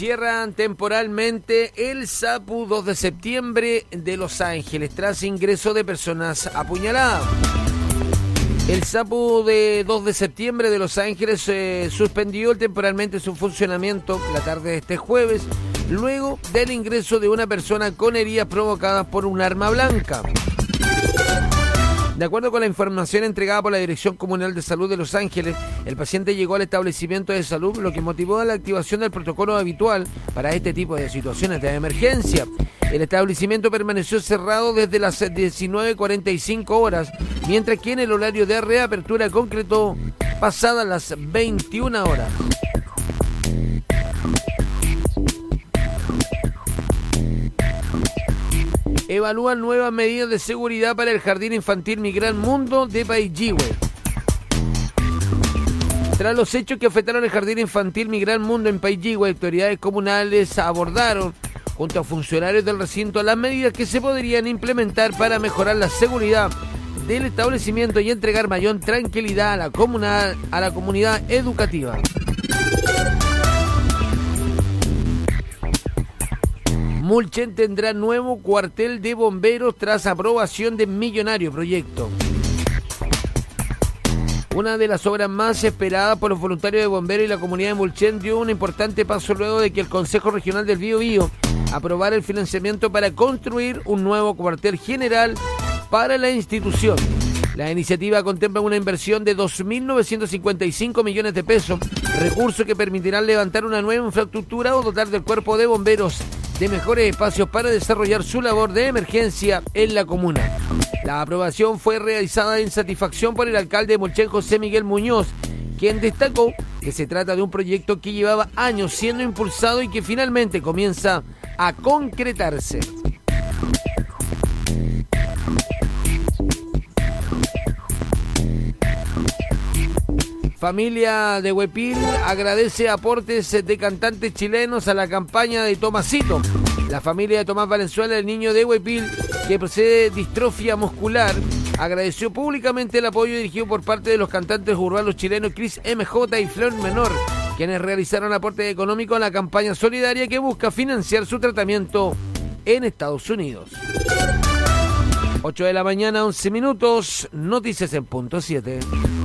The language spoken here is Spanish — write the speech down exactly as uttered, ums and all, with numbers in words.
Cierran temporalmente el SAPU dos de septiembre de Los Ángeles tras ingreso de personas apuñaladas. El SAPU de dos de septiembre de Los Ángeles eh, suspendió temporalmente su funcionamiento la tarde de este jueves, luego del ingreso de una persona con heridas provocadas por un arma blanca. De acuerdo con la información entregada por la Dirección Comunal de Salud de Los Ángeles, el paciente llegó al establecimiento de salud, lo que motivó a la activación del protocolo habitual para este tipo de situaciones de emergencia. El establecimiento permaneció cerrado desde las diecinueve cuarenta y cinco horas, mientras que en el horario de reapertura concretó pasadas las veintiuna horas. Evalúan nuevas medidas de seguridad para el Jardín Infantil Mi Gran Mundo de Paijihue. Tras los hechos que afectaron el Jardín Infantil Mi Gran Mundo en Paijihue, autoridades comunales abordaron, junto a funcionarios del recinto, las medidas que se podrían implementar para mejorar la seguridad del establecimiento y entregar mayor tranquilidad a la comunidad, a la comunidad educativa. Mulchen tendrá nuevo cuartel de bomberos tras aprobación de millonario proyecto. Una de las obras más esperadas por los voluntarios de bomberos y la comunidad de Mulchen dio un importante paso luego de que el Consejo Regional del Biobío aprobara el financiamiento para construir un nuevo cuartel general para la institución. La iniciativa contempla una inversión de dos mil novecientos cincuenta y cinco millones de pesos, recursos que permitirán levantar una nueva infraestructura o dotar del cuerpo de bomberos de mejores espacios para desarrollar su labor de emergencia en la comuna. La aprobación fue realizada en satisfacción por el alcalde de Mulchen, José Miguel Muñoz, quien destacó que se trata de un proyecto que llevaba años siendo impulsado y que finalmente comienza a concretarse. Familia de Huepil agradece aportes de cantantes chilenos a la campaña de Tomasito. La familia de Tomás Valenzuela, el niño de Huepil, que posee distrofia muscular, agradeció públicamente el apoyo dirigido por parte de los cantantes urbanos chilenos Chris M J y Flor Menor, quienes realizaron aporte económico a la campaña solidaria que busca financiar su tratamiento en Estados Unidos. ocho de la mañana, once minutos, noticias en punto siete.